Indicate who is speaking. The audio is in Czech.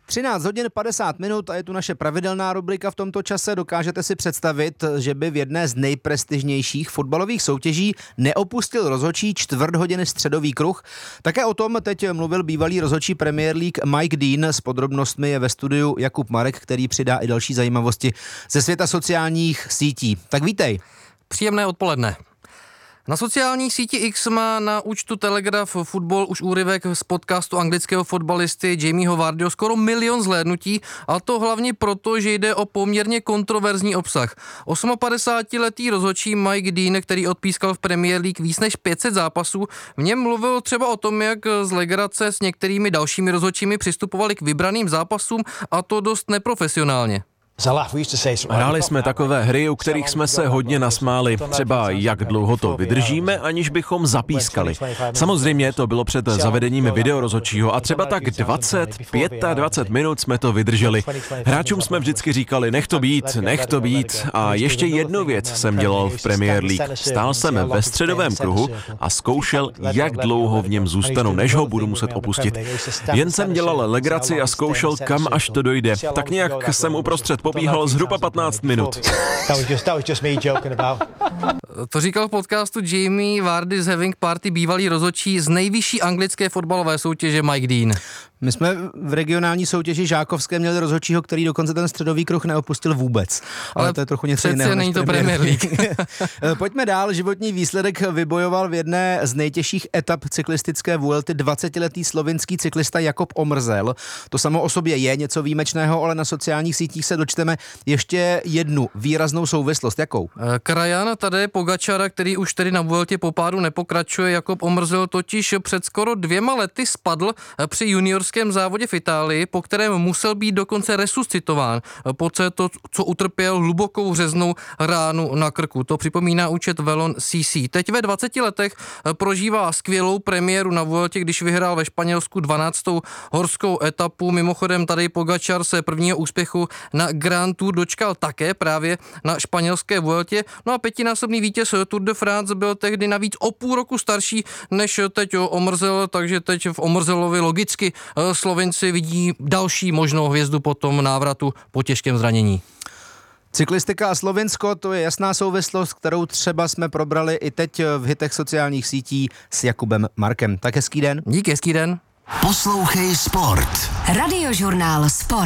Speaker 1: 13 hodin 50 minut a je tu naše pravidelná rubrika v tomto čase. Dokážete si představit, že by v jedné z nejprestižnějších fotbalových soutěží neopustil rozhodčí čtvrt hodiny středový kruh? Také o tom teď mluvil bývalý rozhodčí Premier League Mike Dean. S podrobnostmi je ve studiu Jakub Marek, který přidá i další zajímavosti ze světa sociálních sítí. Tak vítej.
Speaker 2: Příjemné odpoledne. Na sociální síti X má na účtu Telegraph Football už úryvek z podcastu anglického fotbalisty Jamieho Vardyho skoro 1 milion zhlédnutí, a to hlavně proto, že jde o poměrně kontroverzní obsah. 58letý rozhodčí Mike Dean, který odpískal v Premier League víc než 500 zápasů, v něm mluvil třeba o tom, jak z legrace s některými dalšími rozhodčími přistupovali k vybraným zápasům, a to dost neprofesionálně.
Speaker 3: Hráli jsme takové hry, u kterých jsme se hodně nasmáli, třeba jak dlouho to vydržíme, aniž bychom zapískali. Samozřejmě to bylo před zavedením videorozhodčího a třeba tak 25 minut jsme to vydrželi. Hráčům jsme vždycky říkali, nech to být. A ještě jednu věc jsem dělal v Premier League. Stál jsem ve středovém kruhu a zkoušel, jak dlouho v něm zůstanu, než ho budu muset opustit. Jen jsem dělal legraci a zkoušel, kam až to dojde. Tak nějak jsem uprostřed pobíhal zhruba 15 minut.
Speaker 2: To říkal v podcastu Jamie Vardy's Having Party bývalý rozhodčí z nejvyšší anglické fotbalové soutěže Mike Dean.
Speaker 1: My jsme v regionální soutěži žákovské měli rozhodčího, který dokonce ten středový kruh neopustil vůbec. Ale to je trochu něco jiného.
Speaker 2: Není to Premier League.
Speaker 1: Pojďme dál. Životní výsledek vybojoval v jedné z nejtěžších etap cyklistické Vuelty 20letý slovinský cyklista Jakub Omrzel. To samo o sobě je něco výjimečného, ale na sociálních sítích se dočteme ještě jednu výraznou souvislost. Jakou?
Speaker 2: Krajan Tadej Pogačara, který už tedy na Vueltě po pádu nepokračuje. Jakub Omrzel totiž před skoro 2 lety spadl při juniorském závodě v Itálii, po kterém musel být dokonce resuscitován. Poté to, co utrpěl hlubokou řeznou ránu na krku. To připomíná účet Velon CC. Teď ve 20 letech prožívá skvělou premiéru na Vueltě, když vyhrál ve Španělsku 12. horskou etapu. Mimochodem Tadej Pogačar se prvního úspěchu na Grand Tour dočkal také právě na španělské Vueltě. No a 5násobný vítěz Tour de France byl tehdy navíc o půl roku starší než teď Omrzel, takže teď v Omrzelovi logicky Slovenci vidí další možnou hvězdu po tom návratu po těžkém zranění.
Speaker 1: Cyklistika a Slovinsko, to je jasná souvislost, kterou třeba jsme probrali i teď v hitech sociálních sítí s Jakubem Markem. Tak hezký den.
Speaker 2: Díky, hezký den.
Speaker 4: Poslouchej Sport.
Speaker 5: Radiožurnál Sport.